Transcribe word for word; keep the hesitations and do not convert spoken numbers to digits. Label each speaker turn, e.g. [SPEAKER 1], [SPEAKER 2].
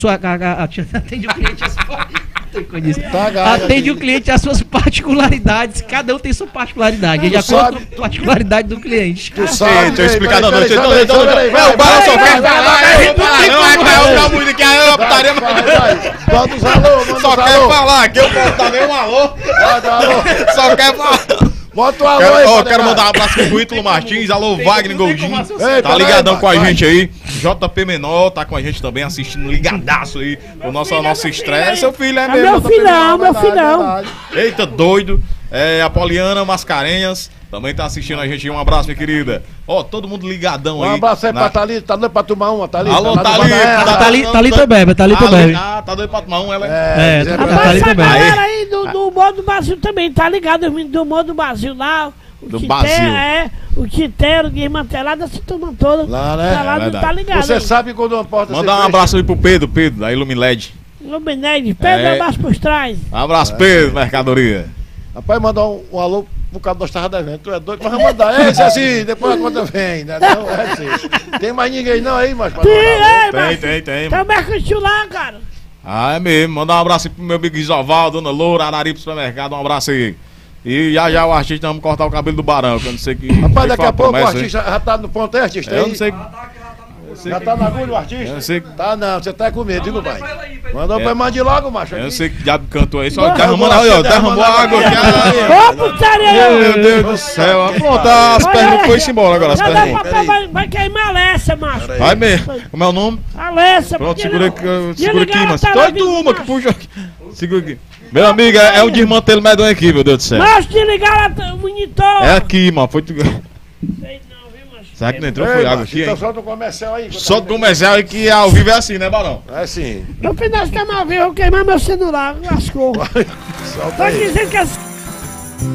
[SPEAKER 1] sua, a, a, a, atende o cliente as,
[SPEAKER 2] tá
[SPEAKER 1] atende o cliente às suas particularidades. Cada um tem sua particularidade. Ele acorda com a particularidade do cliente.
[SPEAKER 2] Tu sabe,
[SPEAKER 3] Deixa eu explicar, não,
[SPEAKER 2] não.
[SPEAKER 3] Deixa eu explicar. Vai, o Barão só quer falar. Não vai outra música que é putaria.
[SPEAKER 2] Manda os alô, manda
[SPEAKER 3] Só
[SPEAKER 2] os
[SPEAKER 3] quer
[SPEAKER 2] alô.
[SPEAKER 3] falar, que eu posso dar nem um alô.
[SPEAKER 2] Manda alô.
[SPEAKER 3] Só quer falar.
[SPEAKER 2] Bota o alô
[SPEAKER 3] Quero,
[SPEAKER 2] aí,
[SPEAKER 3] ó,
[SPEAKER 2] Padre
[SPEAKER 3] quero
[SPEAKER 2] Mário.
[SPEAKER 3] mandar um abraço pro Ítalo Martins, alô Wagner Goldinho,
[SPEAKER 2] Ei,
[SPEAKER 3] tá
[SPEAKER 2] peraí,
[SPEAKER 3] ligadão com a
[SPEAKER 2] vai.
[SPEAKER 3] gente aí. J P Menor tá com a gente também, assistindo ligadaço aí, o nosso, a nossa estreia. Seu filho é
[SPEAKER 4] É
[SPEAKER 3] mesmo.
[SPEAKER 4] meu
[SPEAKER 3] J P
[SPEAKER 4] filhão,
[SPEAKER 3] Menor,
[SPEAKER 4] meu
[SPEAKER 3] verdade,
[SPEAKER 4] filhão.
[SPEAKER 3] verdade. Eita, doido. É, a Poliana Mascarenhas também tá assistindo a gente. Um abraço, minha querida. Ó, todo mundo ligadão
[SPEAKER 2] Um
[SPEAKER 3] aí.
[SPEAKER 2] abraço aí
[SPEAKER 3] na-
[SPEAKER 2] pra Thalita, tá doido pra tomar uma, Thalita?
[SPEAKER 3] Alô,
[SPEAKER 2] Tá doido pra
[SPEAKER 3] Thalita.
[SPEAKER 2] tomar ela?
[SPEAKER 3] tá-
[SPEAKER 1] Thalita- Thalita bebe, Thalita
[SPEAKER 3] Ali-
[SPEAKER 1] bebe.
[SPEAKER 3] Ah, tá doido pra tomar um, ela é.
[SPEAKER 1] É,
[SPEAKER 2] dizer
[SPEAKER 1] tá-
[SPEAKER 2] pra-
[SPEAKER 1] tá ali
[SPEAKER 4] Essa
[SPEAKER 1] também.
[SPEAKER 4] galera aí do, do humor do Brasil também, tá ligado? Os meninos do humor do Brasil lá. O
[SPEAKER 3] Do
[SPEAKER 4] Tite-
[SPEAKER 3] Brasil.
[SPEAKER 4] É, o Titeiro, Desmantelado, essa turma toda.
[SPEAKER 2] Lá, né?
[SPEAKER 4] Tá lá,
[SPEAKER 3] É
[SPEAKER 4] não
[SPEAKER 3] verdade.
[SPEAKER 4] tá ligado.
[SPEAKER 2] Você sabe quando uma porta se
[SPEAKER 3] Mandar um
[SPEAKER 2] fecha?
[SPEAKER 3] abraço aí pro Pedro, Pedro, da Ilumiled.
[SPEAKER 4] Luminete, Pedro
[SPEAKER 3] É.
[SPEAKER 4] abaixo por trás.
[SPEAKER 3] Um abraço, Pedro, mercadoria.
[SPEAKER 2] Rapaz, mandar um, um alô por causa nós tava devendo. Tu é doido, mas vamos mandar. Esse assim, depois a conta vem, né? Não, é assim. Tem mais ninguém não aí, mas pra
[SPEAKER 4] Sim,
[SPEAKER 2] mandar.
[SPEAKER 4] é,
[SPEAKER 3] Tem,
[SPEAKER 4] mas
[SPEAKER 3] tem, tem.
[SPEAKER 4] tem o Mercantil lá, cara.
[SPEAKER 3] Ah, é mesmo. Mandar um abraço aí pro meu amigo Isoval, Dona Loura, Arari pro supermercado. Um abraço aí. E já já o artista vamos cortar o cabelo do Barão, que eu não sei que.
[SPEAKER 2] Rapaz,
[SPEAKER 3] que
[SPEAKER 2] daqui
[SPEAKER 3] foi
[SPEAKER 2] a pouco o
[SPEAKER 3] promessa aí.
[SPEAKER 2] artista já tá no ponto, é, artista?
[SPEAKER 3] Eu
[SPEAKER 2] aí?
[SPEAKER 3] não sei.
[SPEAKER 2] Já tá na agulha o artista?
[SPEAKER 3] Eu não sei.
[SPEAKER 2] Tá não, você tá com medo, viu, pai? Mandou
[SPEAKER 3] É.
[SPEAKER 2] pra mande logo, macho.
[SPEAKER 3] Eu não
[SPEAKER 2] aqui.
[SPEAKER 3] sei que diabo cantou aí. Só
[SPEAKER 4] Boa.
[SPEAKER 3] derramando aí, ó. Derramou água aqui. Ah,
[SPEAKER 4] Ô, putaria!
[SPEAKER 3] Meu Deus do céu. Pronto, as perguntas foi embora agora. As
[SPEAKER 4] Já dá
[SPEAKER 3] perguntas.
[SPEAKER 4] papel, vai, vai queimar a Alessa, macho.
[SPEAKER 3] Vai mesmo. Como é o nome?
[SPEAKER 4] Alessa,
[SPEAKER 3] Pronto,
[SPEAKER 4] porque
[SPEAKER 3] segura
[SPEAKER 4] não-
[SPEAKER 3] aqui, segura
[SPEAKER 4] Desligaram
[SPEAKER 3] aqui,
[SPEAKER 4] a
[SPEAKER 3] mas.
[SPEAKER 4] televisão,
[SPEAKER 3] Doido uma que
[SPEAKER 4] macho.
[SPEAKER 3] puxa aqui. Segura aqui. Meu amigo, é, é um desmantelo medonho aqui, meu Deus do céu.
[SPEAKER 4] Macho, desligaram o monitor.
[SPEAKER 3] É aqui, mano. Foi tu.
[SPEAKER 4] Sei não, viu, macho?
[SPEAKER 3] Será que não entrou?
[SPEAKER 2] Ei,
[SPEAKER 3] Foi água
[SPEAKER 2] macho,
[SPEAKER 3] aqui,
[SPEAKER 2] então
[SPEAKER 3] hein?
[SPEAKER 2] solta o comercial aí.
[SPEAKER 3] Só do comercial aí que ao vivo é assim, né, Barão?
[SPEAKER 2] É sim.
[SPEAKER 4] No final, você tá mal vivo, eu vou queimar meu celular, lascou.
[SPEAKER 2] Solta
[SPEAKER 4] Tô
[SPEAKER 2] aí.
[SPEAKER 4] dizendo que as